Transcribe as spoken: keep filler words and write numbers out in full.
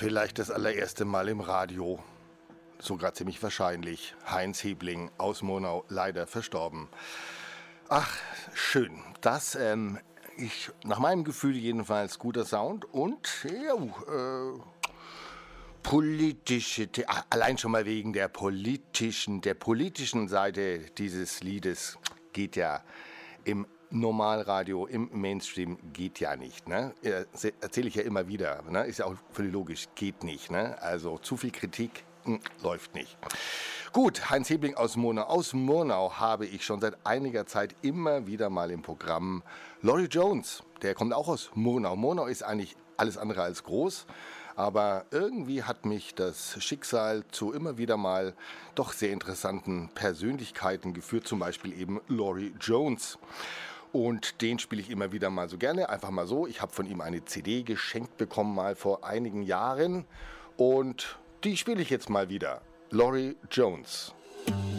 Vielleicht das allererste Mal im Radio. Sogar ziemlich wahrscheinlich. Heinz Hebling aus Monau, leider verstorben. Ach, schön. Das, ähm, ich, nach meinem Gefühl jedenfalls guter Sound und, ja, äh, politische, The ach, allein schon mal wegen der politischen, der politischen Seite dieses Liedes geht ja im Normalradio, im Mainstream geht ja nicht. Ne? Erzähle ich ja immer wieder. Ne? Ist ja auch völlig logisch, geht nicht. Ne? Also zu viel Kritik mh, läuft nicht. Gut, Heinz Hebling aus Monau. Aus Monau habe ich schon seit einiger Zeit immer wieder mal im Programm. Laurie Jones, der kommt auch aus Monau. Monau ist eigentlich alles andere als groß. Aber irgendwie hat mich das Schicksal zu immer wieder mal doch sehr interessanten Persönlichkeiten geführt. Zum Beispiel eben Laurie Jones. Und den spiele ich immer wieder mal so gerne, einfach mal so. Ich habe von ihm eine C D geschenkt bekommen, mal vor einigen Jahren. Und die spiele ich jetzt mal wieder. Laurie Jones.